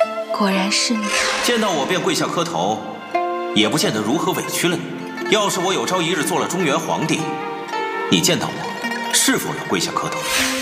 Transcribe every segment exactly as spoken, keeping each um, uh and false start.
果然是你。 见到我便跪下磕头，也不见得如何委屈了你。要是我有朝一日做了中原皇帝，你见到我是否要跪下磕头？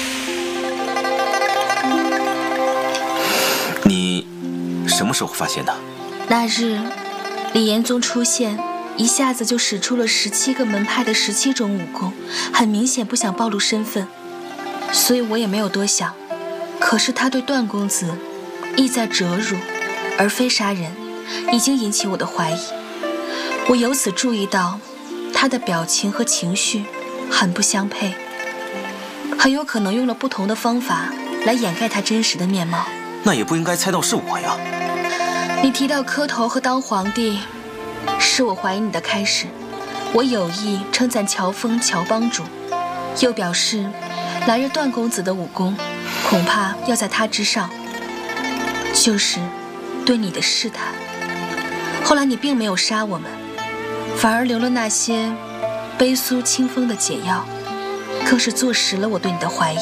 你什么时候发现的？ 那日，李延宗出现，一下子就使出了十七个门派的十七种武功，很明显不想暴露身份，所以我也没有多想。可是他对段公子意在折辱，而非杀人，已经引起我的怀疑。我由此注意到，他的表情和情绪很不相配，很有可能用了不同的方法来掩盖他真实的面貌。 那也不应该猜到是我呀。 你提到磕头和当皇帝，是我怀疑你的开始。我有意称赞乔峰乔帮主，又表示来日段公子的武功恐怕要在他之上，就是对你的试探。后来你并没有杀我们，反而留了那些悲苏清风的解药，更是坐实了我对你的怀疑。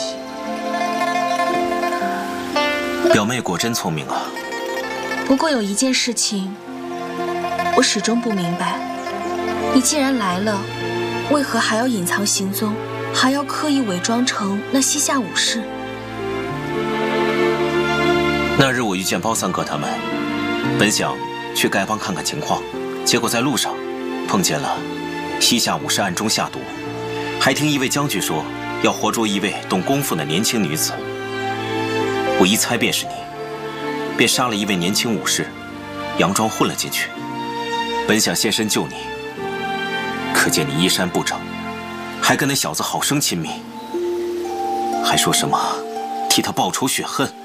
表妹果真聪明啊。 不过有一件事情我始终不明白，你既然来了，为何还要隐藏行踪，还要刻意伪装成那西夏武士？ 那日我遇见包三哥他们，本想去丐帮看看情况，结果在路上碰见了西夏武士暗中下毒，还听一位将军说要活捉一位懂功夫的年轻女子。我一猜便是你，便杀了一位年轻武士，佯装混了进去，本想现身救你，可见你衣衫不整，还跟那小子好生亲密，还说什么替他报仇雪恨。